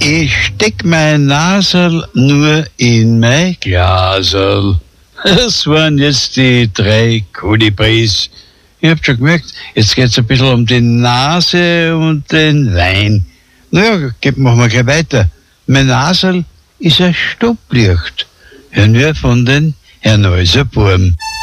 Ich steck mein Nasel nur in mein Glasel. Das waren jetzt die 3 Kolibris. Ich hab schon gemerkt, jetzt geht's ein bisschen um die Nase und den Wein. Naja, machen wir gleich weiter. Mein Nasel ist ein Stopplicht. Hören wir von den Herrn Häuser Burm.